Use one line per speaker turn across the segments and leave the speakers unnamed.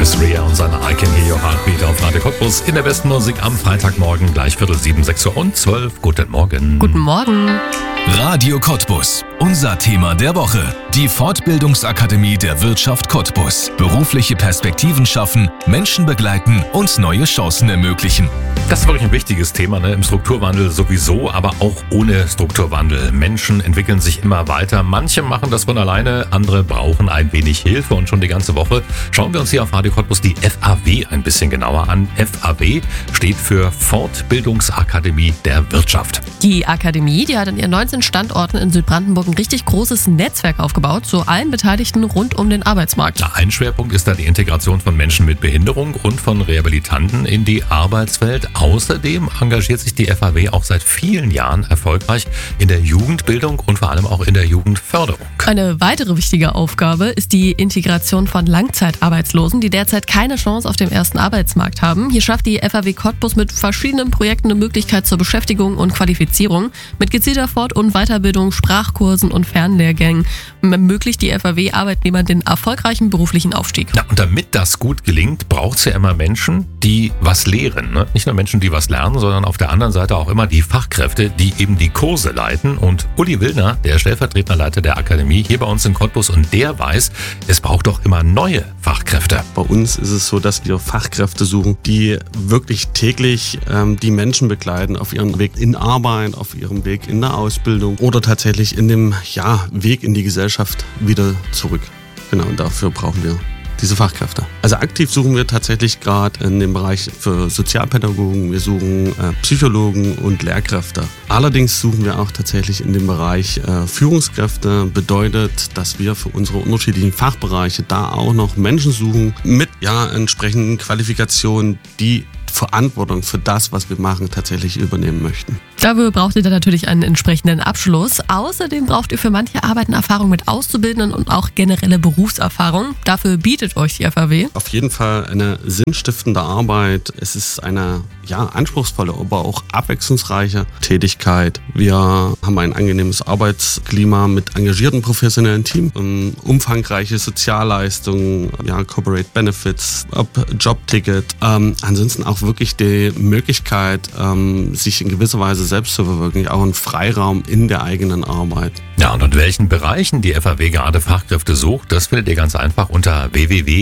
Chris Rea und seine I Can Hear Your Heartbeat auf Radio Cottbus in der besten Musik am Freitagmorgen, gleich 6:15, 6 Uhr und 12. Guten Morgen.
Guten Morgen.
Radio Cottbus. Unser Thema der Woche. Die Fortbildungsakademie der Wirtschaft Cottbus. Berufliche Perspektiven schaffen, Menschen begleiten und neue Chancen ermöglichen.
Das ist wirklich ein wichtiges Thema, ne? Im Strukturwandel sowieso, aber auch ohne Strukturwandel. Menschen entwickeln sich immer weiter. Manche machen das von alleine, andere brauchen ein wenig Hilfe. Und schon die ganze Woche schauen wir uns hier auf Radio Cottbus die FAW ein bisschen genauer an. FAW steht für Fortbildungsakademie der Wirtschaft.
Die Akademie, die hat an ihren 19 Standorten in Südbrandenburg ein richtig großes Netzwerk aufgebaut, zu allen Beteiligten rund um den Arbeitsmarkt.
Ein Schwerpunkt ist da die Integration von Menschen mit Behinderung und von Rehabilitanten in die Arbeitswelt. Außerdem engagiert sich die FAW auch seit vielen Jahren erfolgreich in der Jugendbildung und vor allem auch in der Jugendförderung.
Eine weitere wichtige Aufgabe ist die Integration von Langzeitarbeitslosen, die derzeit keine Chance auf dem ersten Arbeitsmarkt haben. Hier schafft die FAW Cottbus mit verschiedenen Projekten eine Möglichkeit zur Beschäftigung und Qualifizierung. Mit gezielter Fort- und Weiterbildung, Sprachkursen und Fernlehrgängen ermöglicht die FAW Arbeitnehmern den erfolgreichen beruflichen Aufstieg.
Ja, und damit das gut gelingt, braucht es ja immer Menschen, die was lehren. Ne? Nicht nur Menschen, die was lernen, sondern auf der anderen Seite auch immer die Fachkräfte, die eben die Kurse leiten. Und Uli Willner, der stellvertretende Leiter der Akademie hier bei uns in Cottbus, und der weiß, es braucht doch immer neue Fachkräfte.
Bei uns ist es so, dass wir Fachkräfte suchen, die wirklich täglich die Menschen begleiten auf ihrem Weg in Arbeit, auf ihrem Weg in der Ausbildung oder tatsächlich in dem Weg in die Gesellschaft wieder zurück. Genau, und dafür brauchen wir diese Fachkräfte. Also aktiv suchen wir tatsächlich gerade in dem Bereich für Sozialpädagogen, wir suchen Psychologen und Lehrkräfte. Allerdings suchen wir auch tatsächlich in dem Bereich Führungskräfte. Bedeutet, dass wir für unsere unterschiedlichen Fachbereiche da auch noch Menschen suchen mit entsprechenden Qualifikationen, die Verantwortung für das, was wir machen, tatsächlich übernehmen möchten.
Dafür braucht ihr dann natürlich einen entsprechenden Abschluss. Außerdem braucht ihr für manche Arbeiten Erfahrung mit Auszubildenden und auch generelle Berufserfahrung. Dafür bietet euch die FAW.
Auf jeden Fall eine sinnstiftende Arbeit. Es ist eine anspruchsvolle, aber auch abwechslungsreiche Tätigkeit. Wir haben ein angenehmes Arbeitsklima mit engagierten professionellen Team, umfangreiche Sozialleistungen, Corporate Benefits, Jobticket. Ansonsten auch wirklich die Möglichkeit, sich in gewisser Weise selbst zu verwirklichen, auch einen Freiraum in der eigenen Arbeit.
Ja, und in welchen Bereichen die FAW gerade Fachkräfte sucht, das findet ihr ganz einfach unter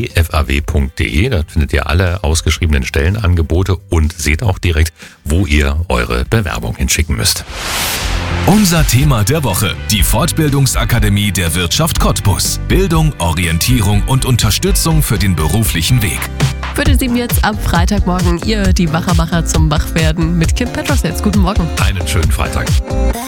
www.faw.de. Da findet ihr alle ausgeschriebenen Stellenangebote und seht auch direkt, wo ihr eure Bewerbung hinschicken müsst.
Unser Thema der Woche. Die Fortbildungsakademie der Wirtschaft Cottbus. Bildung, Orientierung und Unterstützung für den beruflichen Weg.
Für die 7 jetzt am Freitagmorgen, ihr die Wachermacher zum Wachwerden mit Kim Petrosets. Guten Morgen.
Einen schönen Freitag.